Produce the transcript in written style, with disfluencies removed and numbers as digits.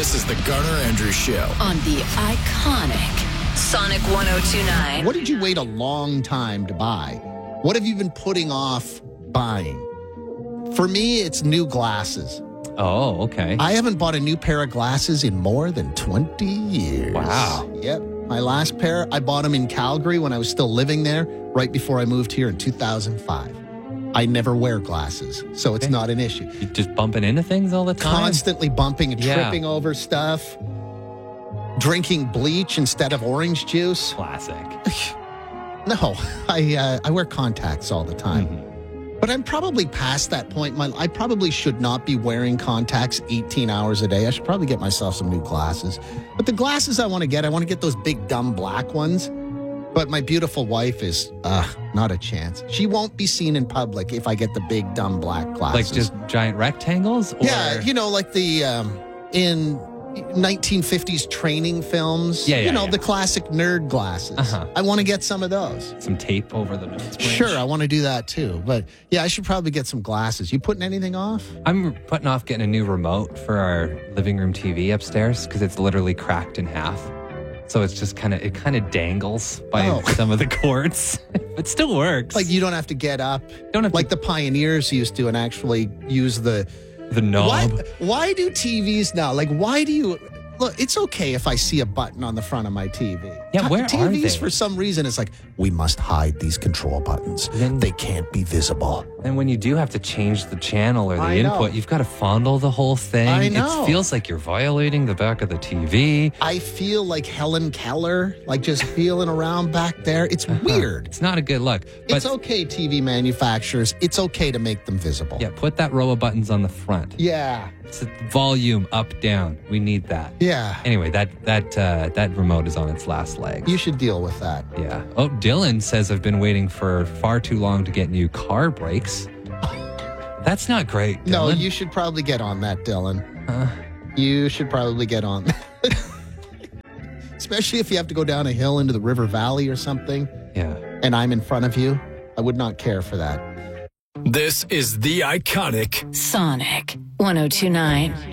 This is the Garner Andrews Show on the iconic Sonic 102.9. What did you wait a long time to buy? What have you been putting off buying? For me, it's new glasses. Oh, okay. I haven't bought a new pair of glasses in more than 20 years. Wow. Yep. My last pair, I bought them in Calgary when I was still living there, right before I moved here in 2005. I never wear glasses, so it's not an issue. You just bumping into things all the time? Constantly bumping and tripping over stuff. Drinking bleach instead of orange juice. Classic. No, I wear contacts all the time. But I'm probably past that point. I probably should not be wearing contacts 18 hours a day. I should probably get myself some new glasses. But the glasses I want to get those big, dumb black ones. But my beautiful wife is, not a chance. She won't be seen in public if I get the big, dumb black glasses. Like just giant rectangles? Or? Yeah, like the, in 1950s training films. The classic nerd glasses. I want to get some of those. Some tape over the nose bridge. Sure, I want to do that too. But yeah, I should probably get some glasses. You putting anything off? I'm putting off getting a new remote for our living room TV upstairs because it's literally cracked in half. So it's just kind of dangles by some of the cords. It still works. Like you don't have to get up. Don't have like the pioneers used to and actually use the knob. Why do TVs now? Like, why do you... Look, it's okay if I see a button on the front of my TV. Yeah, where TVs, are they? For some reason, it's like, we must hide these control buttons. They can't be visible. And when you do have to change the channel or the input, know. you've got to fondle the whole thing. I know. It feels like you're violating the back of the TV. I feel like Helen Keller, like just feeling around back there. It's weird. It's not a good look. But It's okay, TV manufacturers. It's okay to make them visible. yeah, put that row of buttons on the front. Yeah. It's volume up, down. We need that. Yeah. Anyway, that remote is on its last legs. You should deal with that. Yeah. Oh, Dylan says I've been waiting for far too long to get new car brakes. That's not great, Dylan. No, you should probably get on that, Dylan. You should probably get on that. Especially if you have to go down a hill into the river valley or something. Yeah. And I'm in front of you. I would not care for that. This is the iconic Sonic 102.9.